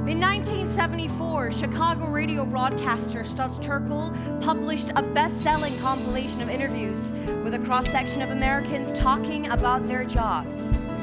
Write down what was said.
In 1974, Chicago radio broadcaster Stutz Terkel published a best-selling compilation of interviews with a cross-section of Americans talking about their jobs.